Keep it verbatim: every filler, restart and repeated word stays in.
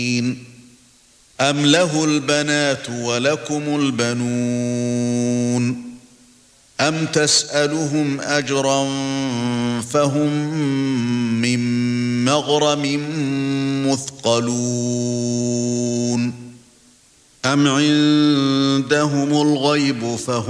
أَمْ لَهُ الْبَنَاتُ وَلَكُمُ الْبَنُونَ أَمْ تَسْأَلُهُمْ أَجْرًا فَهُمْ مِنْ مَغْرَمٍ مُثْقَلُونَ أَمْ عِندَهُمُ الْغَيْبُ فَهُمْ